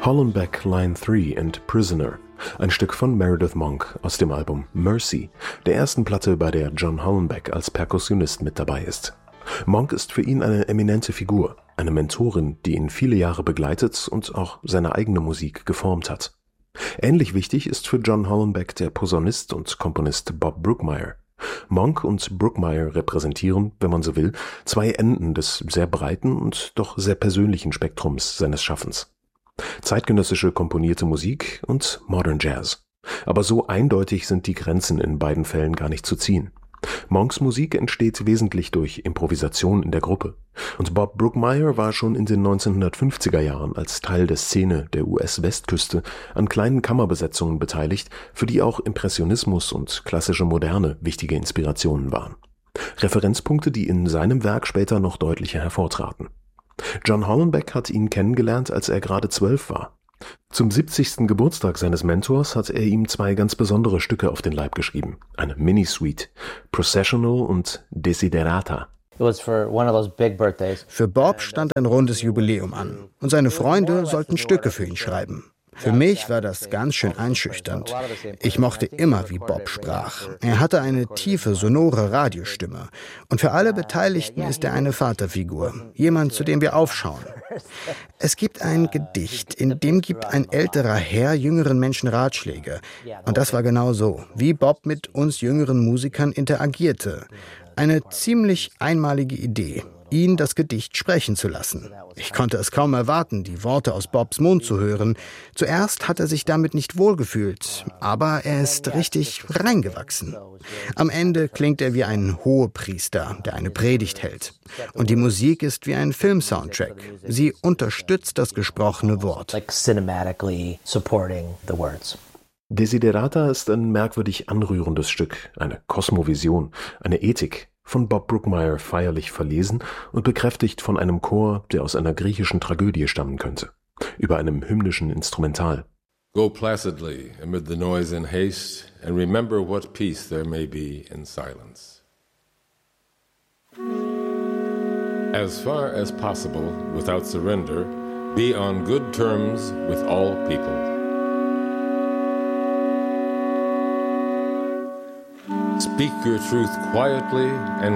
Hollenbeck Line 3 and Prisoner, ein Stück von Meredith Monk aus dem Album Mercy, der ersten Platte, bei der John Hollenbeck als Perkussionist mit dabei ist. Monk ist für ihn eine eminente Figur, eine Mentorin, die ihn viele Jahre begleitet und auch seine eigene Musik geformt hat. Ähnlich wichtig ist für John Hollenbeck der Posaunist und Komponist Bob Brookmeyer. Monk und Brookmeyer repräsentieren, wenn man so will, zwei Enden des sehr breiten und doch sehr persönlichen Spektrums seines Schaffens. Zeitgenössische komponierte Musik und Modern Jazz. Aber so eindeutig sind die Grenzen in beiden Fällen gar nicht zu ziehen. Monks Musik entsteht wesentlich durch Improvisation in der Gruppe. Und Bob Brookmeyer war schon in den 1950er Jahren als Teil der Szene der US-Westküste an kleinen Kammerbesetzungen beteiligt, für die auch Impressionismus und klassische Moderne wichtige Inspirationen waren. Referenzpunkte, die in seinem Werk später noch deutlicher hervortraten. John Hollenbeck hat ihn kennengelernt, als er gerade 12 war. Zum 70. Geburtstag seines Mentors hat er ihm zwei ganz besondere Stücke auf den Leib geschrieben. Eine Mini-Suite, Processional und Desiderata. Für Bob stand ein rundes Jubiläum an und seine Freunde sollten Stücke für ihn schreiben. Für mich war das ganz schön einschüchternd. Ich mochte immer, wie Bob sprach. Er hatte eine tiefe, sonore Radiostimme. Und für alle Beteiligten ist er eine Vaterfigur, jemand, zu dem wir aufschauen. Es gibt ein Gedicht, in dem gibt ein älterer Herr jüngeren Menschen Ratschläge. Und das war genau so, wie Bob mit uns jüngeren Musikern interagierte. Eine ziemlich einmalige Idee, ihn das Gedicht sprechen zu lassen. Ich konnte es kaum erwarten, die Worte aus Bobs Mund zu hören. Zuerst hat er sich damit nicht wohlgefühlt, aber er ist richtig reingewachsen. Am Ende klingt er wie ein Hohepriester, der eine Predigt hält. Und die Musik ist wie ein Film-Soundtrack. Sie unterstützt das gesprochene Wort. Desiderata ist ein merkwürdig anrührendes Stück, eine Kosmovision, eine Ethik, von Bob Brookmeyer feierlich verlesen und bekräftigt von einem Chor, der aus einer griechischen Tragödie stammen könnte, über einem hymnischen Instrumental. Go placidly amid the noise and haste, and remember what peace there may be in silence. As far as possible, without surrender, be on good terms with all people. Speak your truth quietly and